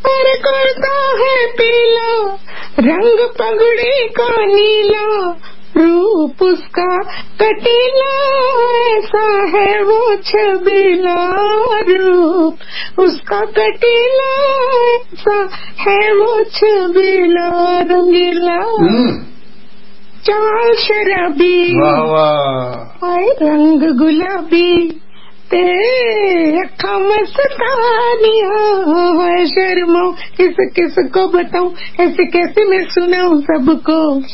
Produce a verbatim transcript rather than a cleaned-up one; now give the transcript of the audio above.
और करता है पीला, रंग पगड़ी का नीला, रूप उसका कटीला, ऐसा है वो छबीला, रूप उसका कटीला, ऐसा है वो छबीला, रंगीला चाल शराबी, वाह वाह, हाय रंग गुलाबी, तेरे अखा मस्तानिया है, शर्माऊं किस किस को बताऊं, ऐसे कैसे मैं सुनाऊं सबको।